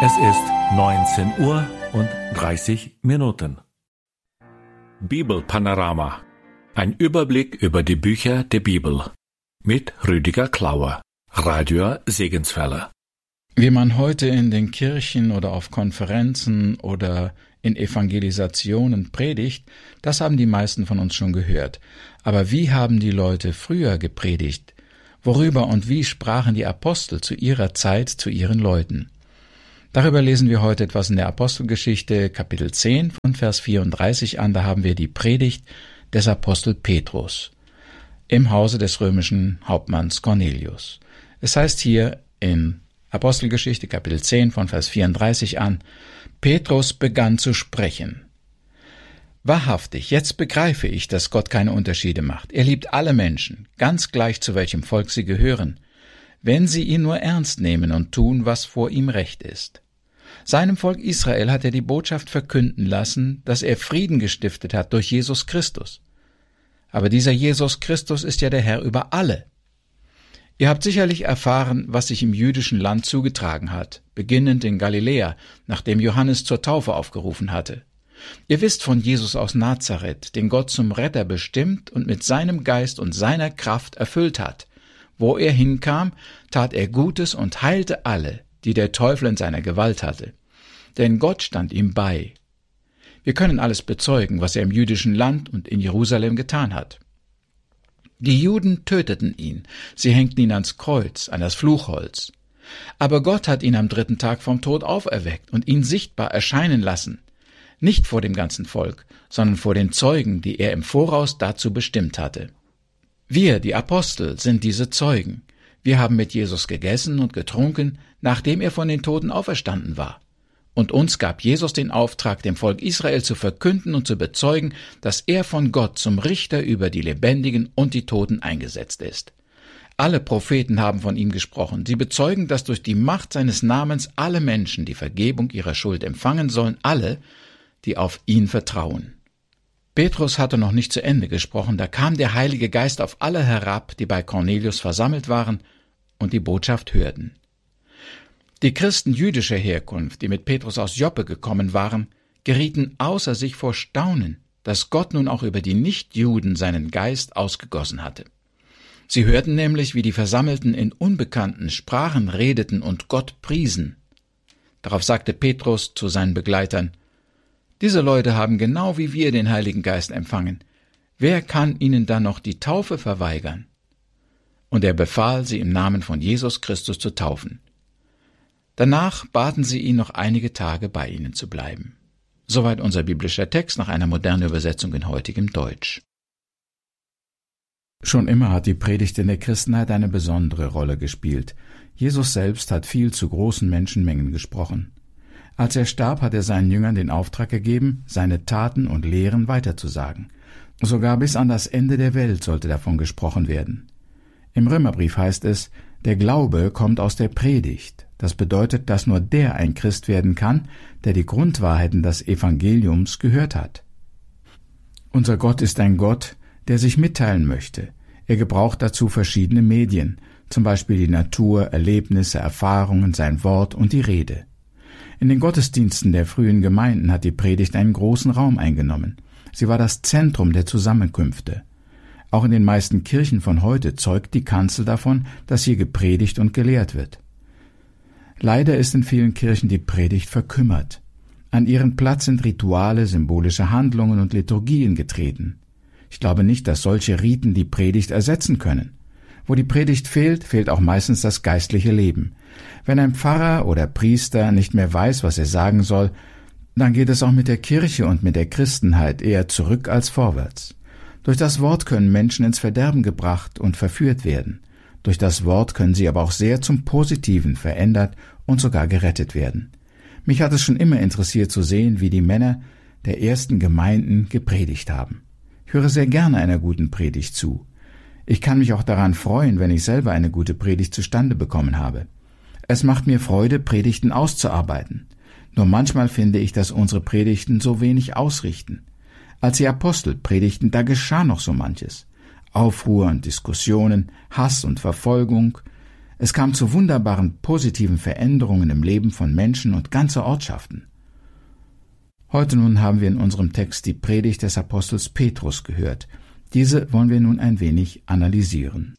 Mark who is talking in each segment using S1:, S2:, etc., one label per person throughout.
S1: Es ist 19:30 Uhr. Bibelpanorama. Ein Überblick über die Bücher der Bibel. Mit Rüdiger Klauer, Radio Segenswelle.
S2: Wie man heute in den Kirchen oder auf Konferenzen oder in Evangelisationen predigt, das haben die meisten von uns schon gehört. Aber wie haben die Leute früher gepredigt? Worüber und wie sprachen die Apostel zu ihrer Zeit zu ihren Leuten? Darüber lesen wir heute etwas in der Apostelgeschichte, Kapitel 10 von Vers 34 an. Da haben wir die Predigt des Apostel Petrus im Hause des römischen Hauptmanns Cornelius. Es heißt hier in Apostelgeschichte, Kapitel 10 von Vers 34 an: Petrus begann zu sprechen. Wahrhaftig, jetzt begreife ich, dass Gott keine Unterschiede macht. Er liebt alle Menschen, ganz gleich zu welchem Volk sie gehören, wenn sie ihn nur ernst nehmen und tun, was vor ihm recht ist. Seinem Volk Israel hat er die Botschaft verkünden lassen, dass er Frieden gestiftet hat durch Jesus Christus. Aber dieser Jesus Christus ist ja der Herr über alle. Ihr habt sicherlich erfahren, was sich im jüdischen Land zugetragen hat, beginnend in Galiläa, nachdem Johannes zur Taufe aufgerufen hatte. Ihr wisst von Jesus aus Nazareth, den Gott zum Retter bestimmt und mit seinem Geist und seiner Kraft erfüllt hat. Wo er hinkam, tat er Gutes und heilte alle, die der Teufel in seiner Gewalt hatte. Denn Gott stand ihm bei. Wir können alles bezeugen, was er im jüdischen Land und in Jerusalem getan hat. Die Juden töteten ihn, sie hängten ihn ans Kreuz, an das Fluchholz. Aber Gott hat ihn am 3. Tag vom Tod auferweckt und ihn sichtbar erscheinen lassen. Nicht vor dem ganzen Volk, sondern vor den Zeugen, die er im Voraus dazu bestimmt hatte. Wir, die Apostel, sind diese Zeugen. Wir haben mit Jesus gegessen und getrunken, nachdem er von den Toten auferstanden war. Und uns gab Jesus den Auftrag, dem Volk Israel zu verkünden und zu bezeugen, dass er von Gott zum Richter über die Lebendigen und die Toten eingesetzt ist. Alle Propheten haben von ihm gesprochen. Sie bezeugen, dass durch die Macht seines Namens alle Menschen die Vergebung ihrer Schuld empfangen sollen, alle, die auf ihn vertrauen. Petrus hatte noch nicht zu Ende gesprochen, da kam der Heilige Geist auf alle herab, die bei Cornelius versammelt waren und die Botschaft hörten. Die Christen jüdischer Herkunft, die mit Petrus aus Joppe gekommen waren, gerieten außer sich vor Staunen, dass Gott nun auch über die Nichtjuden seinen Geist ausgegossen hatte. Sie hörten nämlich, wie die Versammelten in unbekannten Sprachen redeten und Gott priesen. Darauf sagte Petrus zu seinen Begleitern: Diese Leute haben genau wie wir den Heiligen Geist empfangen. Wer kann ihnen dann noch die Taufe verweigern? Und er befahl, sie im Namen von Jesus Christus zu taufen. Danach baten sie ihn, noch einige Tage bei ihnen zu bleiben. Soweit unser biblischer Text nach einer modernen Übersetzung in heutigem Deutsch. Schon immer hat die Predigt in der Christenheit eine besondere Rolle gespielt. Jesus selbst hat viel zu großen Menschenmengen gesprochen. Als er starb, hat er seinen Jüngern den Auftrag gegeben, seine Taten und Lehren weiterzusagen. Sogar bis an das Ende der Welt sollte davon gesprochen werden. Im Römerbrief heißt es: Der Glaube kommt aus der Predigt. Das bedeutet, dass nur der ein Christ werden kann, der die Grundwahrheiten des Evangeliums gehört hat. Unser Gott ist ein Gott, der sich mitteilen möchte. Er gebraucht dazu verschiedene Medien, zum Beispiel die Natur, Erlebnisse, Erfahrungen, sein Wort und die Rede. In den Gottesdiensten der frühen Gemeinden hat die Predigt einen großen Raum eingenommen. Sie war das Zentrum der Zusammenkünfte. Auch in den meisten Kirchen von heute zeugt die Kanzel davon, dass hier gepredigt und gelehrt wird. Leider ist in vielen Kirchen die Predigt verkümmert. An ihren Platz sind Rituale, symbolische Handlungen und Liturgien getreten. Ich glaube nicht, dass solche Riten die Predigt ersetzen können. Wo die Predigt fehlt, fehlt auch meistens das geistliche Leben. Wenn ein Pfarrer oder Priester nicht mehr weiß, was er sagen soll, dann geht es auch mit der Kirche und mit der Christenheit eher zurück als vorwärts. Durch das Wort können Menschen ins Verderben gebracht und verführt werden. Durch das Wort können sie aber auch sehr zum Positiven verändert und sogar gerettet werden. Mich hat es schon immer interessiert zu sehen, wie die Männer der ersten Gemeinden gepredigt haben. Ich höre sehr gerne einer guten Predigt zu. Ich kann mich auch daran freuen, wenn ich selber eine gute Predigt zustande bekommen habe. Es macht mir Freude, Predigten auszuarbeiten. Nur manchmal finde ich, dass unsere Predigten so wenig ausrichten. Als die Apostel predigten, da geschah noch so manches. Aufruhr und Diskussionen, Hass und Verfolgung. Es kam zu wunderbaren positiven Veränderungen im Leben von Menschen und ganzer Ortschaften. Heute nun haben wir in unserem Text die Predigt des Apostels Petrus gehört. Diese wollen wir nun ein wenig analysieren.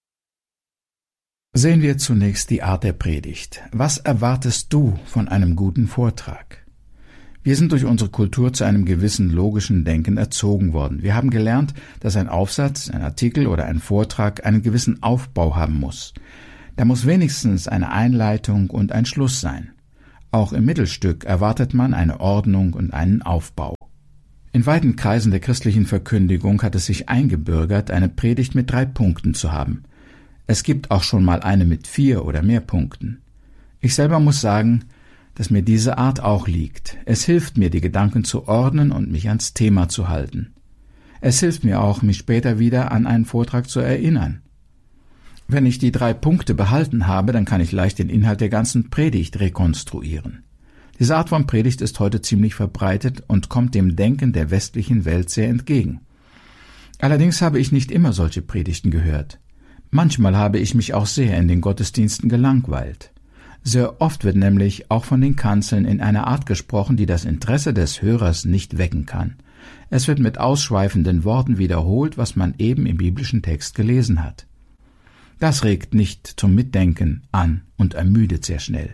S2: Sehen wir zunächst die Art der Predigt. Was erwartest du von einem guten Vortrag? Wir sind durch unsere Kultur zu einem gewissen logischen Denken erzogen worden. Wir haben gelernt, dass ein Aufsatz, ein Artikel oder ein Vortrag einen gewissen Aufbau haben muss. Da muss wenigstens eine Einleitung und ein Schluss sein. Auch im Mittelstück erwartet man eine Ordnung und einen Aufbau. In weiten Kreisen der christlichen Verkündigung hat es sich eingebürgert, eine Predigt mit 3 Punkten zu haben. Es gibt auch schon mal eine mit 4 oder mehr Punkten. Ich selber muss sagen, dass mir diese Art auch liegt. Es hilft mir, die Gedanken zu ordnen und mich ans Thema zu halten. Es hilft mir auch, mich später wieder an einen Vortrag zu erinnern. Wenn ich die 3 Punkte behalten habe, dann kann ich leicht den Inhalt der ganzen Predigt rekonstruieren. Diese Art von Predigt ist heute ziemlich verbreitet und kommt dem Denken der westlichen Welt sehr entgegen. Allerdings habe ich nicht immer solche Predigten gehört. Manchmal habe ich mich auch sehr in den Gottesdiensten gelangweilt. Sehr oft wird nämlich auch von den Kanzeln in einer Art gesprochen, die das Interesse des Hörers nicht wecken kann. Es wird mit ausschweifenden Worten wiederholt, was man eben im biblischen Text gelesen hat. Das regt nicht zum Mitdenken an und ermüdet sehr schnell.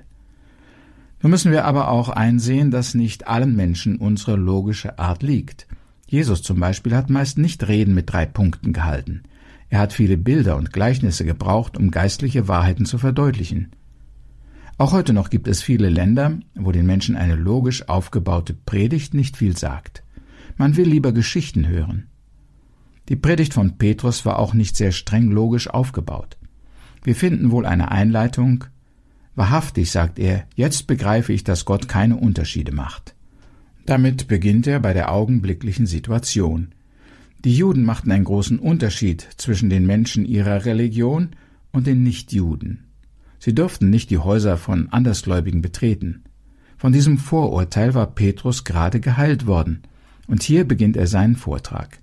S2: Nun müssen wir aber auch einsehen, dass nicht allen Menschen unsere logische Art liegt. Jesus zum Beispiel hat meist nicht Reden mit 3 Punkten gehalten. Er hat viele Bilder und Gleichnisse gebraucht, um geistliche Wahrheiten zu verdeutlichen. Auch heute noch gibt es viele Länder, wo den Menschen eine logisch aufgebaute Predigt nicht viel sagt. Man will lieber Geschichten hören. Die Predigt von Petrus war auch nicht sehr streng logisch aufgebaut. Wir finden wohl eine Einleitung. Wahrhaftig, sagt er, jetzt begreife ich, dass Gott keine Unterschiede macht. Damit beginnt er bei der augenblicklichen Situation. Die Juden machten einen großen Unterschied zwischen den Menschen ihrer Religion und den Nichtjuden. Sie durften nicht die Häuser von Andersgläubigen betreten. Von diesem Vorurteil war Petrus gerade geheilt worden, und hier beginnt er seinen Vortrag.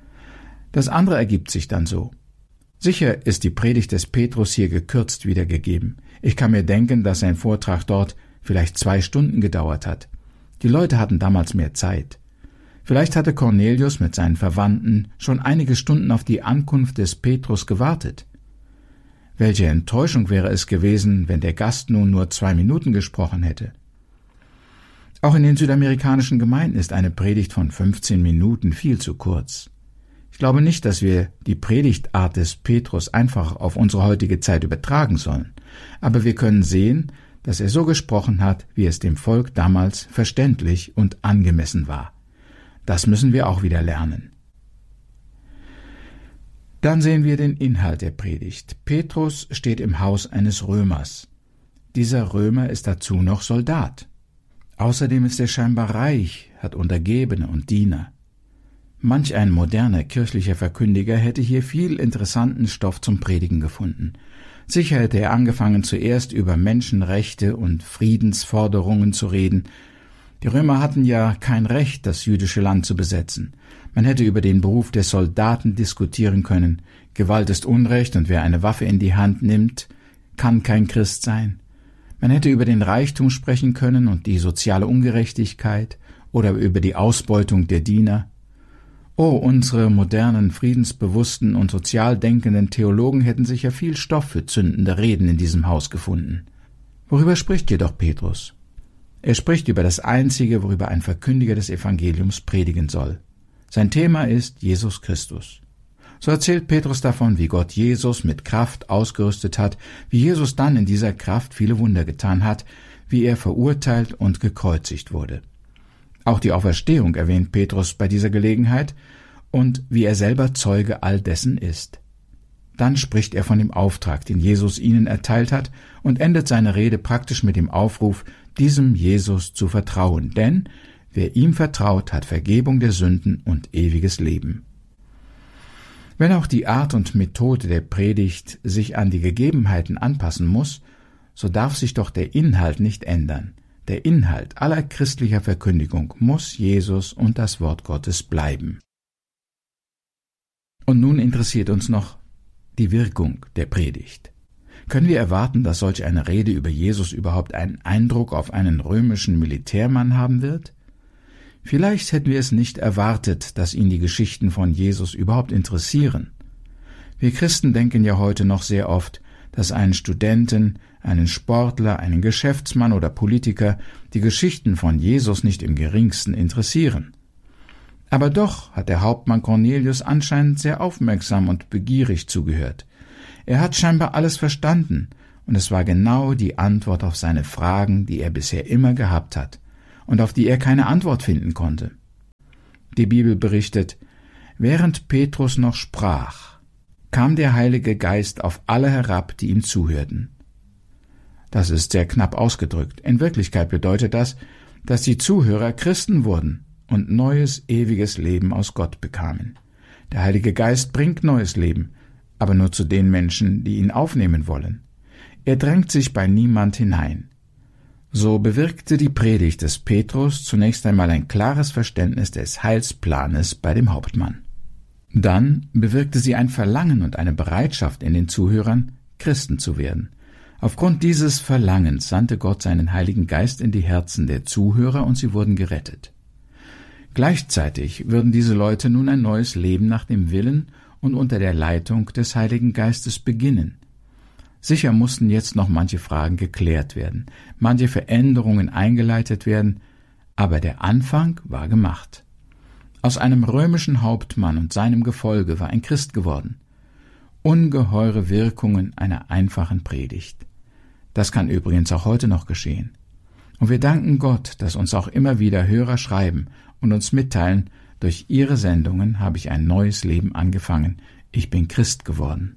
S2: Das andere ergibt sich dann so. Sicher ist die Predigt des Petrus hier gekürzt wiedergegeben. Ich kann mir denken, dass sein Vortrag dort vielleicht 2 Stunden gedauert hat. Die Leute hatten damals mehr Zeit. Vielleicht hatte Cornelius mit seinen Verwandten schon einige Stunden auf die Ankunft des Petrus gewartet. Welche Enttäuschung wäre es gewesen, wenn der Gast nun nur 2 Minuten gesprochen hätte. Auch in den südamerikanischen Gemeinden ist eine Predigt von 15 Minuten viel zu kurz. Ich glaube nicht, dass wir die Predigtart des Petrus einfach auf unsere heutige Zeit übertragen sollen, aber wir können sehen, dass er so gesprochen hat, wie es dem Volk damals verständlich und angemessen war. Das müssen wir auch wieder lernen. Dann sehen wir den Inhalt der Predigt. Petrus steht im Haus eines Römers. Dieser Römer ist dazu noch Soldat. Außerdem ist er scheinbar reich, hat Untergebene und Diener. Manch ein moderner kirchlicher Verkündiger hätte hier viel interessanten Stoff zum Predigen gefunden. Sicher hätte er angefangen, zuerst über Menschenrechte und Friedensforderungen zu reden. Die Römer hatten ja kein Recht, das jüdische Land zu besetzen. Man hätte über den Beruf des Soldaten diskutieren können. Gewalt ist Unrecht und wer eine Waffe in die Hand nimmt, kann kein Christ sein. Man hätte über den Reichtum sprechen können und die soziale Ungerechtigkeit oder über die Ausbeutung der Diener. Oh, unsere modernen, friedensbewussten und sozial denkenden Theologen hätten sicher viel Stoff für zündende Reden in diesem Haus gefunden. Worüber spricht jedoch Petrus? Er spricht über das Einzige, worüber ein Verkündiger des Evangeliums predigen soll. Sein Thema ist Jesus Christus. So erzählt Petrus davon, wie Gott Jesus mit Kraft ausgerüstet hat, wie Jesus dann in dieser Kraft viele Wunder getan hat, wie er verurteilt und gekreuzigt wurde. Auch die Auferstehung erwähnt Petrus bei dieser Gelegenheit und wie er selber Zeuge all dessen ist. Dann spricht er von dem Auftrag, den Jesus ihnen erteilt hat, und endet seine Rede praktisch mit dem Aufruf, diesem Jesus zu vertrauen, denn wer ihm vertraut, hat Vergebung der Sünden und ewiges Leben. Wenn auch die Art und Methode der Predigt sich an die Gegebenheiten anpassen muss, so darf sich doch der Inhalt nicht ändern. Der Inhalt aller christlicher Verkündigung muss Jesus und das Wort Gottes bleiben. Und nun interessiert uns noch die Wirkung der Predigt. Können wir erwarten, dass solch eine Rede über Jesus überhaupt einen Eindruck auf einen römischen Militärmann haben wird? Vielleicht hätten wir es nicht erwartet, dass ihn die Geschichten von Jesus überhaupt interessieren. Wir Christen denken ja heute noch sehr oft, dass einen Studenten, einen Sportler, einen Geschäftsmann oder Politiker die Geschichten von Jesus nicht im geringsten interessieren. Aber doch hat der Hauptmann Cornelius anscheinend sehr aufmerksam und begierig zugehört. Er hat scheinbar alles verstanden, und es war genau die Antwort auf seine Fragen, die er bisher immer gehabt hat und auf die er keine Antwort finden konnte. Die Bibel berichtet, während Petrus noch sprach, kam der Heilige Geist auf alle herab, die ihm zuhörten. Das ist sehr knapp ausgedrückt. In Wirklichkeit bedeutet das, dass die Zuhörer Christen wurden und neues, ewiges Leben aus Gott bekamen. Der Heilige Geist bringt neues Leben, aber nur zu den Menschen, die ihn aufnehmen wollen. Er drängt sich bei niemand hinein. So bewirkte die Predigt des Petrus zunächst einmal ein klares Verständnis des Heilsplanes bei dem Hauptmann. Dann bewirkte sie ein Verlangen und eine Bereitschaft in den Zuhörern, Christen zu werden. Aufgrund dieses Verlangens sandte Gott seinen Heiligen Geist in die Herzen der Zuhörer und sie wurden gerettet. Gleichzeitig würden diese Leute nun ein neues Leben nach dem Willen und unter der Leitung des Heiligen Geistes beginnen. Sicher mussten jetzt noch manche Fragen geklärt werden, manche Veränderungen eingeleitet werden, aber der Anfang war gemacht. Aus einem römischen Hauptmann und seinem Gefolge war ein Christ geworden. Ungeheure Wirkungen einer einfachen Predigt. Das kann übrigens auch heute noch geschehen. Und wir danken Gott, dass uns auch immer wieder Hörer schreiben und uns mitteilen, durch Ihre Sendungen habe ich ein neues Leben angefangen, ich bin Christ geworden.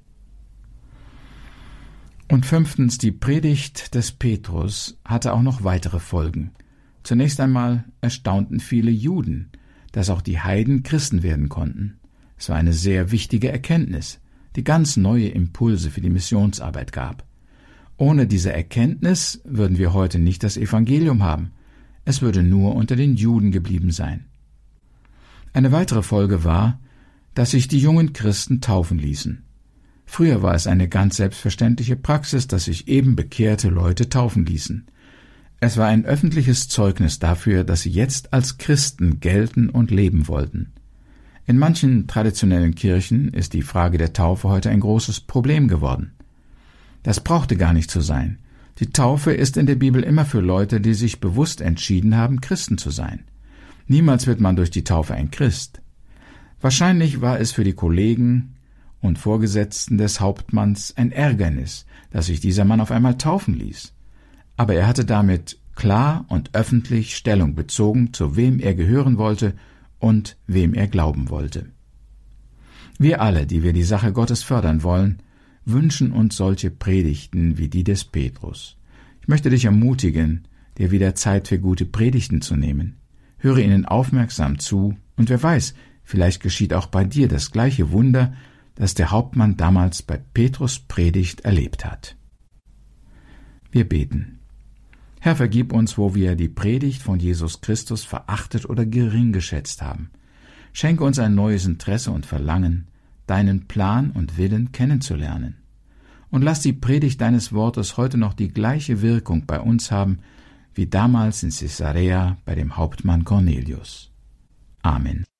S2: Und 5. Die Predigt des Petrus hatte auch noch weitere Folgen. Zunächst einmal erstaunten viele Juden, dass auch die Heiden Christen werden konnten. Es war eine sehr wichtige Erkenntnis, die ganz neue Impulse für die Missionsarbeit gab. Ohne diese Erkenntnis würden wir heute nicht das Evangelium haben. Es würde nur unter den Juden geblieben sein. Eine weitere Folge war, dass sich die jungen Christen taufen ließen. Früher war es eine ganz selbstverständliche Praxis, dass sich eben bekehrte Leute taufen ließen. Es war ein öffentliches Zeugnis dafür, dass sie jetzt als Christen gelten und leben wollten. In manchen traditionellen Kirchen ist die Frage der Taufe heute ein großes Problem geworden. Das brauchte gar nicht so sein. Die Taufe ist in der Bibel immer für Leute, die sich bewusst entschieden haben, Christen zu sein. Niemals wird man durch die Taufe ein Christ. Wahrscheinlich war es für die Kollegen und Vorgesetzten des Hauptmanns ein Ärgernis, dass sich dieser Mann auf einmal taufen ließ. Aber er hatte damit klar und öffentlich Stellung bezogen, zu wem er gehören wollte und wem er glauben wollte. Wir alle, die wir die Sache Gottes fördern wollen, wünschen uns solche Predigten wie die des Petrus. Ich möchte dich ermutigen, dir wieder Zeit für gute Predigten zu nehmen. Höre ihnen aufmerksam zu, und wer weiß, vielleicht geschieht auch bei dir das gleiche Wunder, das der Hauptmann damals bei Petrus' Predigt erlebt hat. Wir beten. Herr, vergib uns, wo wir die Predigt von Jesus Christus verachtet oder gering geschätzt haben. Schenke uns ein neues Interesse und Verlangen, deinen Plan und Willen kennenzulernen. Und lass die Predigt deines Wortes heute noch die gleiche Wirkung bei uns haben, wie damals in Caesarea bei dem Hauptmann Cornelius. Amen.